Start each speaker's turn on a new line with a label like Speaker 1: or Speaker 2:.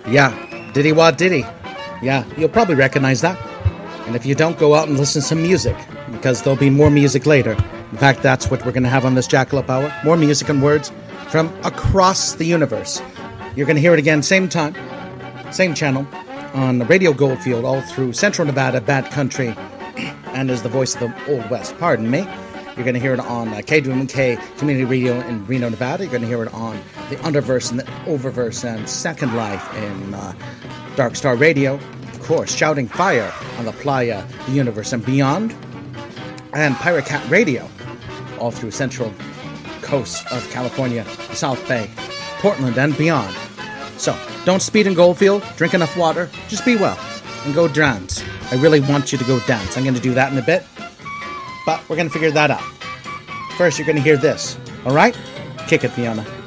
Speaker 1: Yeah, Diddy Wah Diddy. Yeah, you'll probably recognize that. And if you don't, go out and listen to some music, because there'll be more music later. In fact, that's what we're going to have on this Jackalope Hour. More music and words from across the universe. You're going to hear it again, same time, same channel, on Radio Goldfield, all through Central Nevada, Bad Country, and is the voice of the Old West. Pardon me. You're going to hear it on KWMK Community Radio in Reno, Nevada. You're going to hear it on the Underverse and the Oververse and Second Life in Dark Star Radio. Of course, Shouting Fire on the Playa, the Universe, and beyond. And Pirate Cat Radio, all through Central Coast of California, the South Bay, Portland, and beyond. So, don't speed in Goldfield, drink enough water, just be well, and go dance. I really want you to go dance. I'm going to do that in a bit, but we're going to figure that out. First, you're going to hear this, all right? Kick it, Fiona.